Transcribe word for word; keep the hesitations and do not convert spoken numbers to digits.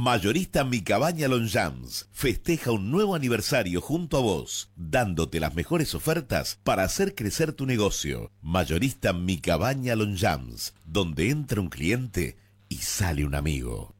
Mayorista Mi Cabaña Longchamps festeja un nuevo aniversario junto a vos, dándote las mejores ofertas para hacer crecer tu negocio. Mayorista Mi Cabaña Longchamps, donde entra un cliente y sale un amigo.